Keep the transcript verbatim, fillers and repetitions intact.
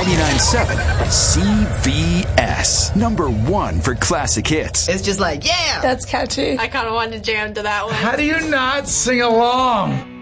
ninety-nine point seven C V S. Number one for classic hits. It's just like, yeah! That's catchy. I kind of wanted to jam to that one. How do you not sing along?